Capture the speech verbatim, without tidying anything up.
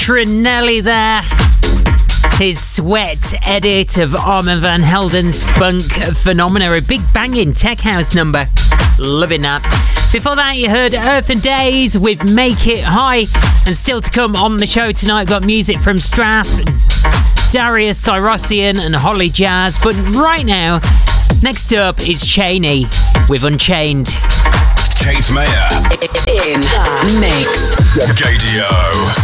Trinelli there. His Sweat edit of Armand Van Helden's Funk Phenomena, a big banging tech house number. Loving that. Before that, you heard Earth and Days with Make It High. And still to come on the show tonight, got music from Strath, Darius Syrossian and Holly Jazz. But right now, next up is Cheney with Unchained. Kate Mayer in the mix. Gadio.